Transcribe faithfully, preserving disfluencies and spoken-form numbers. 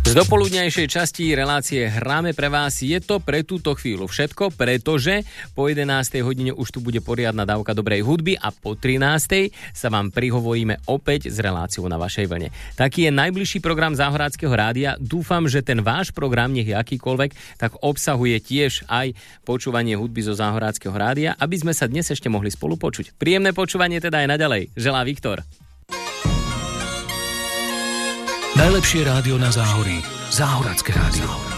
Z dopoludňajšej časti relácie Hráme pre vás je to pre túto chvíľu všetko, pretože po jedenástej hodine už tu bude poriadna dávka dobrej hudby a po trinástej sa vám prihovoríme opäť s reláciou na vašej vlne. Taký je najbližší program Záhoráckeho rádia. Dúfam, že ten váš program, nech je akýkoľvek, tak obsahuje tiež aj počúvanie hudby zo Záhoráckeho rádia, aby sme sa dnes ešte mohli spolu počuť. Príjemné počúvanie teda aj naďalej. Želá Viktor. Najlepšie rádio na Záhorí. Záhorácké rádio.